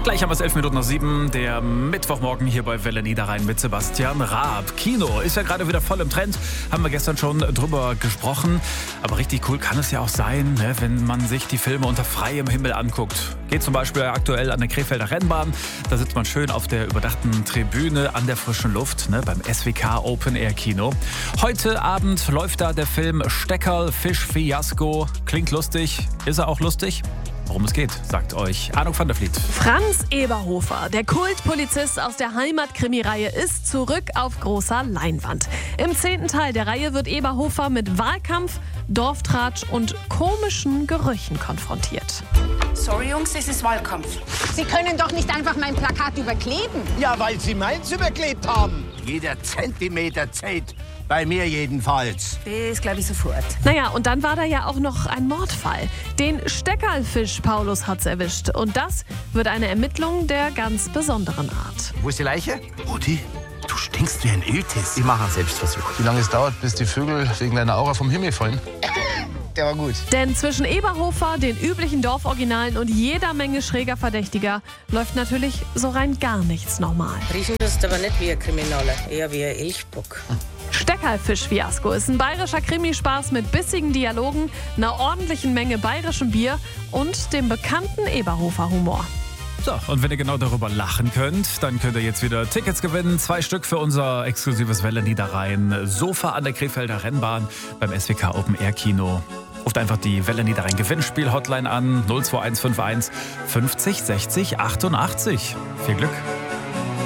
Gleich haben wir es 7:11, der Mittwochmorgen hier bei Welle Niederrhein mit Sebastian Raab. Kino ist ja gerade wieder voll im Trend, haben wir gestern schon drüber gesprochen. Aber richtig cool kann es ja auch sein, ne, wenn man sich die Filme unter freiem Himmel anguckt. Geht zum Beispiel aktuell an der Krefelder Rennbahn. Da sitzt man schön auf der überdachten Tribüne an der frischen Luft, ne, beim SWK Open Air Kino. Heute Abend läuft da der Film Steckerl Fisch-Fiasko. Klingt lustig, ist er auch lustig? Worum es geht, sagt euch Arno van der Vliet. Franz Eberhofer, der Kultpolizist aus der Heimat-Krimi-Reihe, ist zurück auf großer Leinwand. Im 10. Teil der Reihe wird Eberhofer mit Wahlkampf, Dorftratsch und komischen Gerüchen konfrontiert. Sorry Jungs, es ist Wahlkampf. Sie können doch nicht einfach mein Plakat überkleben. Ja, weil Sie meins überklebt haben. Jeder Zentimeter zählt. Bei mir jedenfalls. Das glaube ich sofort. Naja, und dann war da ja auch noch ein Mordfall. Den Steckerlfisch Paulus hat's erwischt. Und das wird eine Ermittlung der ganz besonderen Art. Wo ist die Leiche? Rudi, du stinkst wie ein Iltis. Ich mache einen Selbstversuch. Wie lange es dauert, bis die Vögel wegen deiner Aura vom Himmel fallen? Der war gut. Denn zwischen Eberhofer, den üblichen Dorforiginalen und jeder Menge schräger Verdächtiger läuft natürlich so rein gar nichts normal. Riechen tust aber nicht wie ein Krimineller, eher wie ein Elchbock. Steckerlfisch-Fiasko ist ein bayerischer Krimispaß mit bissigen Dialogen, einer ordentlichen Menge bayerischem Bier und dem bekannten Eberhofer-Humor. So, und wenn ihr genau darüber lachen könnt, dann könnt ihr jetzt wieder Tickets gewinnen. 2 Stück für unser exklusives Welle Niederrhein Sofa an der Krefelder Rennbahn beim SWK Open Air Kino. Ruft einfach die Welle Niederrhein Gewinnspiel Hotline an 02151 50 60 88. Viel Glück!